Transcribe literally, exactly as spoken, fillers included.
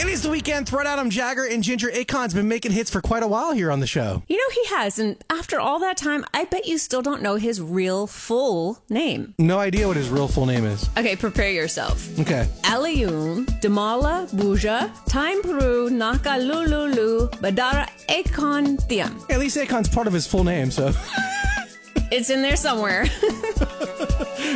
Ladies, the weekend, Threat Adam Jagger and Ginger Akon's been making hits for quite a while here on the show. You know, he has. And after all that time, I bet you still don't know his real full name. No idea what his real full name is. Okay, prepare yourself. Okay. Aliun, Damala, Buja, Time Peru, Naka Lululu, Badara Akon Thiam. At least Akon's part of his full name, so. It's in there somewhere.